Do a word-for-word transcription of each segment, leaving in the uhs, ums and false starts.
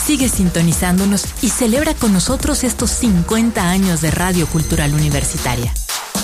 Sigue sintonizándonos y celebra con nosotros estos cincuenta años de Radio Cultural Universitaria.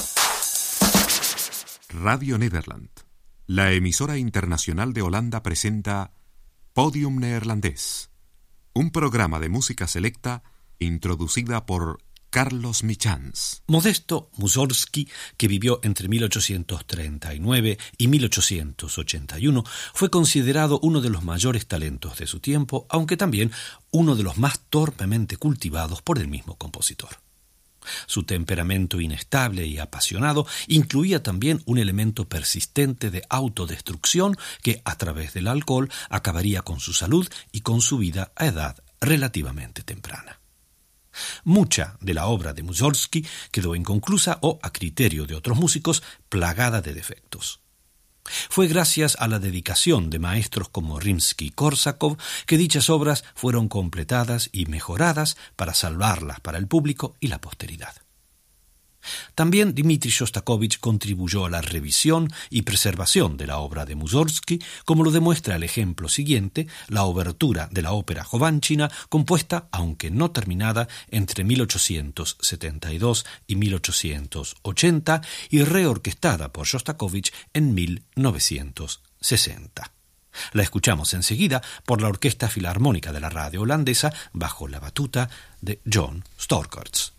Radio Nederland, la emisora internacional de Holanda, presenta Podium Neerlandés, un programa de música selecta introducida por Carlos Michans. Modesto Mussorgsky, que vivió entre mil ochocientos treinta y nueve y mil ochocientos ochenta y uno, fue considerado uno de los mayores talentos de su tiempo, aunque también uno de los más torpemente cultivados por el mismo compositor. Su temperamento inestable y apasionado incluía también un elemento persistente de autodestrucción que, a través del alcohol, acabaría con su salud y con su vida a edad relativamente temprana. Mucha de la obra de Mussorgsky quedó inconclusa o, a criterio de otros músicos, plagada de defectos. Fue gracias a la dedicación de maestros como Rimsky-Korsakov que dichas obras fueron completadas y mejoradas para salvarlas para el público y la posteridad. También Dmitri Shostakovich contribuyó a la revisión y preservación de la obra de Mussorgsky, como lo demuestra el ejemplo siguiente, la obertura de la ópera Jovanchina, compuesta, aunque no terminada, entre mil ochocientos setenta y dos y mil ochocientos ochenta y reorquestada por Shostakovich en mil novecientos sesenta. La escuchamos enseguida por la Orquesta Filarmónica de la Radio Holandesa bajo la batuta de John Storkorts.